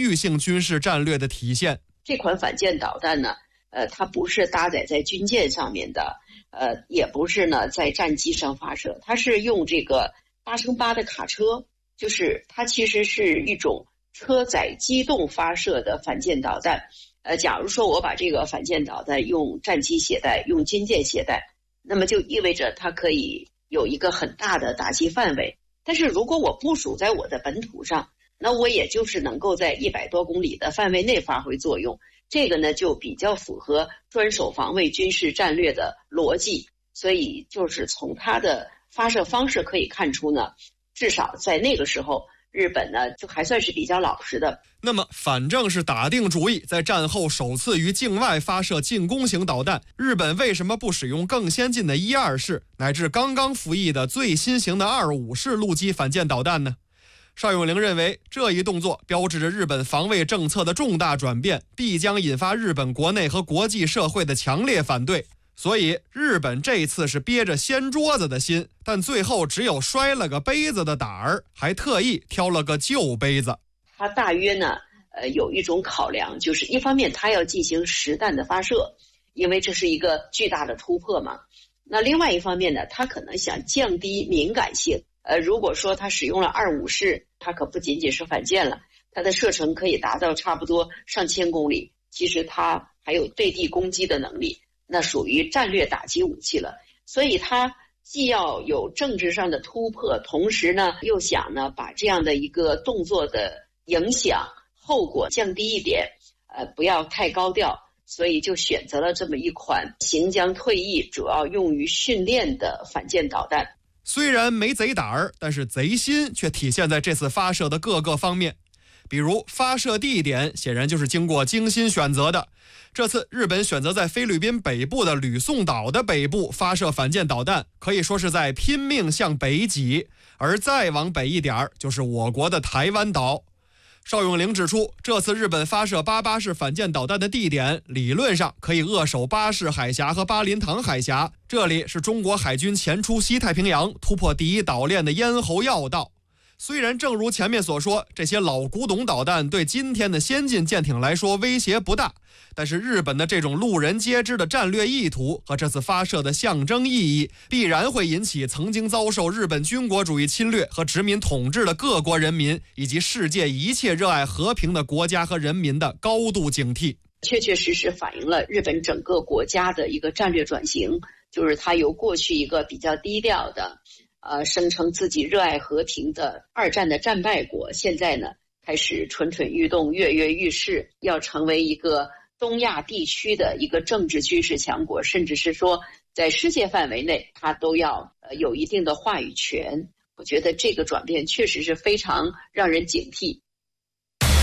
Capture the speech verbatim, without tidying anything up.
域性军事战略的体现。 这款反舰导弹呢，呃，它不是搭载在军舰上面的，呃，也不是呢在战机上发射，它是用这个八乘八的卡车，就是它其实是一种车载机动发射的反舰导弹。呃，假如说我把这个反舰导弹用战机携带，用军舰携带，那么就意味着它可以有一个很大的打击范围。但是如果我部署在我的本土上，那我也就是能够在一百多公里的范围内发挥作用。这个呢就比较符合专守防卫军事战略的逻辑。所以就是从它的发射方式可以看出呢，至少在那个时候日本呢就还算是比较老实的。 那么反正是打定主意在战后首次于境外发射进攻型导弹，日本为什么不使用更先进的一二式乃至刚刚服役的最新型的二五式陆基反舰导弹呢？邵永龄认为，这一动作标志着日本防卫政策的重大转变，必将引发日本国内和国际社会的强烈反对。所以日本这次是憋着掀桌子的心，但最后只有摔了个杯子的胆儿，还特意挑了个旧杯子。 它大约呢呃，有一种考量，就是一方面它要进行实弹的发射，因为这是一个巨大的突破嘛。那另外一方面呢，它可能想降低敏感性。呃，如果说它使用了二五式，它可不仅仅是反舰了，它的射程可以达到差不多上千公里，其实它还有对地攻击的能力，那属于战略打击武器了。所以它既要有政治上的突破，同时呢又想呢把这样的一个动作的影响后果降低一点，呃，不要太高调，所以就选择了这么一款行将退役主要用于训练的反舰导弹。 虽然没贼胆儿，但是贼心却体现在这次发射的各个方面。比如发射地点显然就是经过精心选择的，这次日本选择在菲律宾北部的吕宋岛的北部发射反舰导弹，可以说是在拼命向北挤，而再往北一点就是我国的台湾岛。邵永龄指出，这次日本发射八八式反舰导弹的地点理论上可以扼守巴士海峡和巴林塘海峡，这里是中国海军前出西太平洋突破第一岛链的咽喉要道。虽然正如前面所说，这些老古董导弹对今天的先进舰艇来说威胁不大，但是日本的这种路人皆知的战略意图和这次发射的象征意义，必然会引起曾经遭受日本军国主义侵略和殖民统治的各国人民以及世界一切热爱和平的国家和人民的高度警惕。 确确实实反映了日本整个国家的一个战略转型，就是它由过去一个比较低调的呃，声称自己热爱和平的二战的战败国，现在呢开始蠢蠢欲动，跃跃欲试，要成为一个东亚地区的一个政治军事强国，甚至是说在世界范围内它都要呃有一定的话语权。我觉得这个转变确实是非常让人警惕。